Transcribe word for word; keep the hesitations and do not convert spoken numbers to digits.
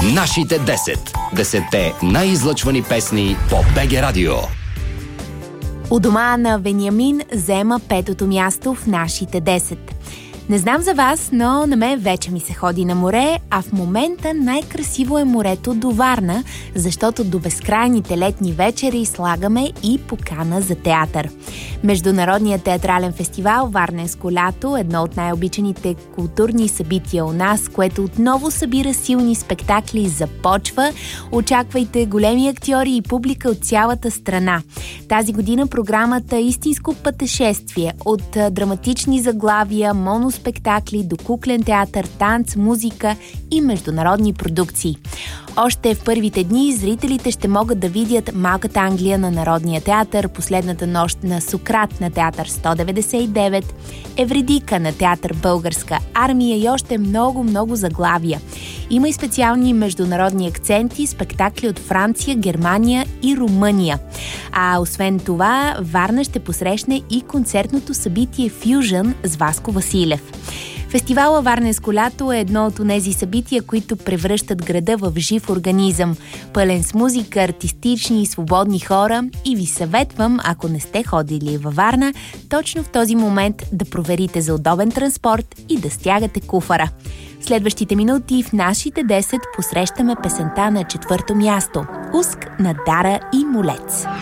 Нашите десет. Десетте най-излъчвани песни по БГ Радио. У дома на Вениамин заема петото място в нашите десет. Не знам за вас, но на мен вече ми се ходи на море, а в момента най-красиво е морето до Варна, защото до безкрайните летни вечери слагаме и покана за театър. Международният театрален фестивал Варненско лято, едно от най-обичаните културни събития у нас, което отново събира силни спектакли, започва. Очаквайте големи актьори и публика от цялата страна. Тази година програмата е истинско пътешествие от драматични заглавия, моноспектакли до куклен театър, танц, музика и международни продукции. Още в първите дни зрителите ще могат да видят Малката Англия на Народния театър, Последната нощ на Сократ на театър сто деветдесет и девет, Евредика на театър Българска армия и още много-много заглавия. Има и специални международни акценти, спектакли от Франция, Германия и Румъния. А освен това, Варна ще посрещне и концертното събитие Fusion с Васко Василев. Фестивала Варненско лято е едно от онези събития, които превръщат града в жив организъм, пълен с музика, артистични и свободни хора, и ви съветвам, ако не сте ходили във Варна, точно в този момент да проверите за удобен транспорт и да стягате куфара. В следващите минути в нашите десет посрещаме песента на четвърто място – Уск на Дара и Молец.